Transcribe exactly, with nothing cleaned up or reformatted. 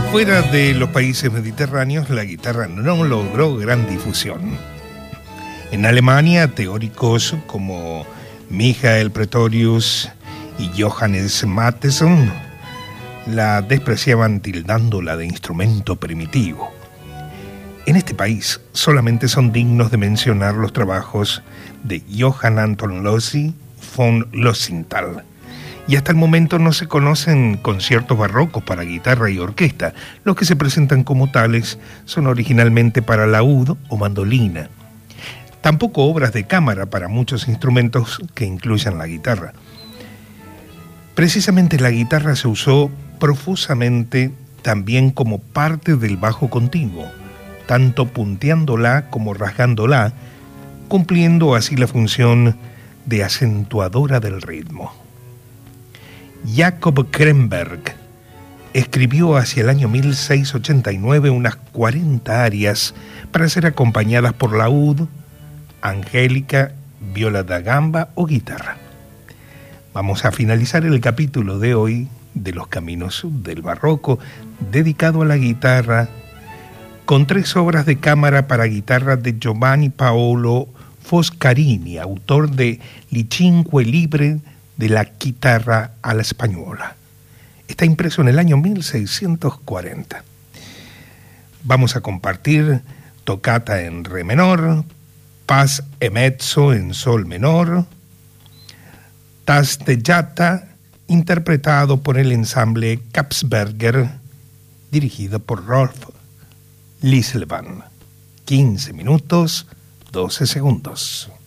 Fuera de los países mediterráneos, la guitarra no logró gran difusión. En Alemania, teóricos como Michael Pretorius y Johannes Mattheson la despreciaban tildándola de instrumento primitivo. En este país solamente son dignos de mencionar los trabajos de Johann Anton Lossy von Lossinthal, y hasta el momento no se conocen conciertos barrocos para guitarra y orquesta. Los que se presentan como tales son originalmente para laúd o mandolina. Tampoco obras de cámara para muchos instrumentos que incluyan la guitarra. Precisamente la guitarra se usó profusamente también como parte del bajo continuo, tanto punteándola como rasgándola, cumpliendo así la función de acentuadora del ritmo. Jacob Krenberg escribió hacia el año mil seiscientos ochenta y nueve unas cuarenta arias para ser acompañadas por laúd, angélica, viola da gamba o guitarra. Vamos a finalizar el capítulo de hoy de los caminos del barroco, dedicado a la guitarra, con tres obras de cámara para guitarra de Giovanni Paolo Foscarini, autor de Li Cinque Libri de la guitarra a la española. Está impreso en el año mil seiscientos cuarenta. Vamos a compartir Toccata en re menor, Paz e mezzo en sol menor, Tasteggiata, interpretado por el ensamble Kapsberger, dirigido por Rolf Lislevan. quince minutos, doce segundos.